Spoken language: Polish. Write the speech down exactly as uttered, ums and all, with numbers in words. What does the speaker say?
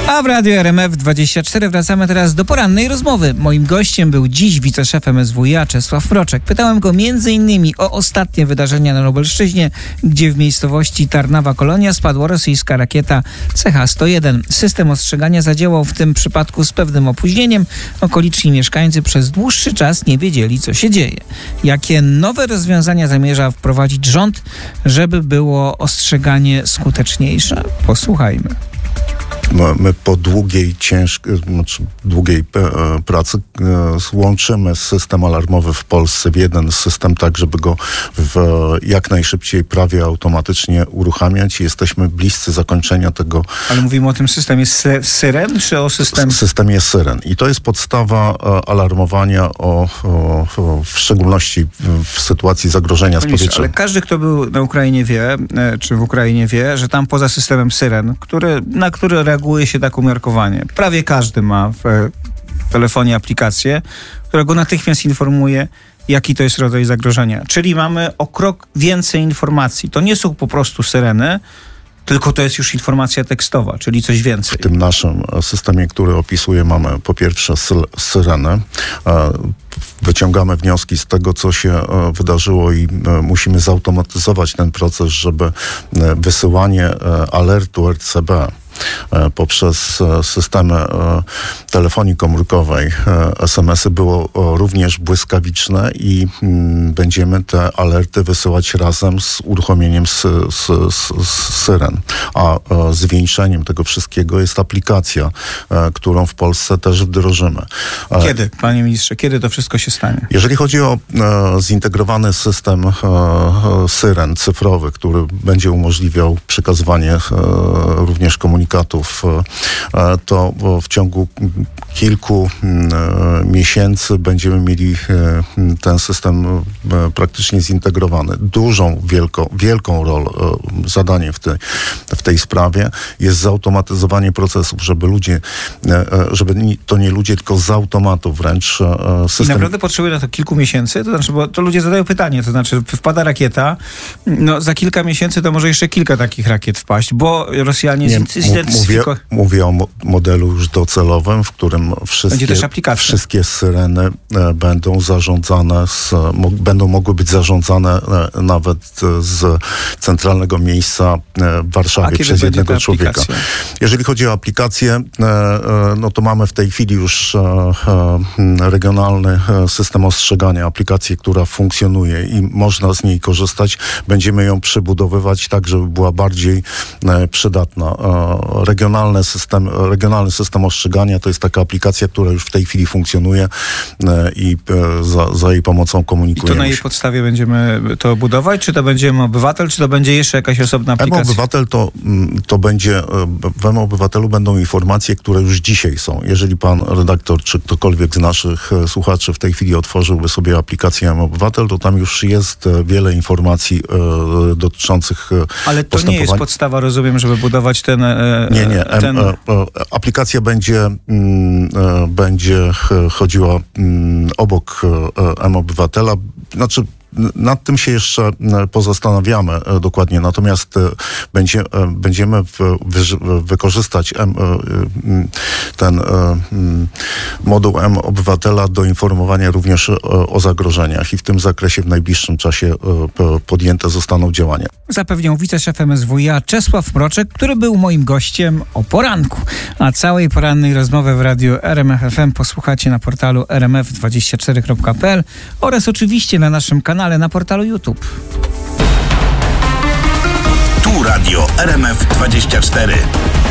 A w Radiu R M F dwadzieścia cztery wracamy teraz do porannej rozmowy. Moim gościem był dziś wiceszefem S W I A Czesław Mroczek. Pytałem go między innymi o ostatnie wydarzenia na Lubelszczyźnie, gdzie w miejscowości Tarnawa Kolonia spadła rosyjska rakieta C H sto jeden. System ostrzegania zadziałał w tym przypadku z pewnym opóźnieniem. Okoliczni mieszkańcy przez dłuższy czas nie wiedzieli, co się dzieje. Jakie nowe rozwiązania zamierza wprowadzić rząd, żeby było ostrzeganie skuteczniejsze? Posłuchajmy. My po długiej, ciężkiej, znaczy długiej e, pracy e, łączymy system alarmowy w Polsce w jeden system, tak żeby go w jak najszybciej prawie automatycznie uruchamiać. Jesteśmy bliscy zakończenia tego. Ale mówimy o tym systemie Syren, czy o systemie? Systemie Syren. I to jest podstawa e, alarmowania o, o, o, w szczególności w, w sytuacji zagrożenia z powietrza. Ale każdy, kto był na Ukrainie wie, e, czy w Ukrainie wie, że tam poza systemem Syren, który, na który reaguje się tak umiarkowanie. Prawie każdy ma w telefonie aplikację, która go natychmiast informuje, jaki to jest rodzaj zagrożenia. Czyli mamy o krok więcej informacji. To nie są po prostu syreny, tylko to jest już informacja tekstowa, czyli coś więcej. W tym naszym systemie, który opisuję, mamy po pierwsze syrenę. Wyciągamy wnioski z tego, co się wydarzyło i musimy zautomatyzować ten proces, żeby wysyłanie alertu R C B poprzez systemy telefonii komórkowej, es em esy było również błyskawiczne i będziemy te alerty wysyłać razem z uruchomieniem z, z, z, z syren. A zwieńczeniem tego wszystkiego jest aplikacja, którą w Polsce też wdrożymy. Kiedy, panie ministrze, kiedy to wszystko się stanie? Jeżeli chodzi o zintegrowany system syren cyfrowy, który będzie umożliwiał przekazywanie również komunikacji, to w ciągu kilku miesięcy będziemy mieli ten system praktycznie zintegrowany. Dużą, wielką, wielką rolę, zadanie w tej, w tej sprawie jest zautomatyzowanie procesów, żeby ludzie, żeby to nie ludzie, tylko z automatu wręcz system... I naprawdę potrzebuje na to kilku miesięcy? To znaczy, bo to ludzie zadają pytanie, to znaczy wpada rakieta, no za kilka miesięcy to może jeszcze kilka takich rakiet wpaść, bo Rosjanie nie, mówię, mówię o modelu już docelowym, w którym wszystkie, wszystkie syreny e, będą zarządzane, z, mo, będą mogły być zarządzane e, nawet z centralnego miejsca e, w Warszawie przez jednego człowieka. Jeżeli chodzi o aplikację, e, e, no to mamy w tej chwili już e, e, regionalny system ostrzegania, aplikację, która funkcjonuje i można z niej korzystać. Będziemy ją przybudowywać tak, żeby była bardziej e, przydatna. E, Regionalny system, regionalny system ostrzegania to jest taka aplikacja, która już w tej chwili funkcjonuje e, i e, za, za jej pomocą komunikujemy. I to na jej się. podstawie będziemy to budować? Czy to będzie M-Obywatel, czy to będzie jeszcze jakaś osobna aplikacja? M-Obywatel to, to będzie, w M-Obywatelu będą informacje, które już dzisiaj są. Jeżeli pan redaktor, czy ktokolwiek z naszych słuchaczy w tej chwili otworzyłby sobie aplikację M-Obywatel, to tam już jest wiele informacji e, dotyczących Ale to nie jest podstawa, rozumiem, żeby budować ten... E, Nie, nie. Ten... M, e, aplikacja będzie, mm, e, będzie chodziła mm, obok e, M-Obywatela. Znaczy, nad tym się jeszcze pozastanawiamy e, dokładnie, natomiast e, będzie, e, będziemy w, wy, wykorzystać M, e, ten e, moduł M-Obywatela do informowania również o, o zagrożeniach i w tym zakresie w najbliższym czasie e, podjęte zostaną działania. Zapewniał wiceszefem S W I A Czesław Mroczek, który był moim gościem o poranku. A całej porannej rozmowy w radiu R M F F M posłuchacie na portalu r m f dwadzieścia cztery kropka p l oraz oczywiście na naszym kanale na portalu YouTube. Tu Radio R M F dwadzieścia cztery.